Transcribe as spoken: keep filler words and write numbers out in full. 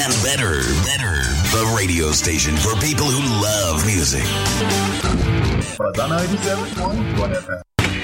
and better, better. The radio station for people who love music. But ninety-seven point one F M.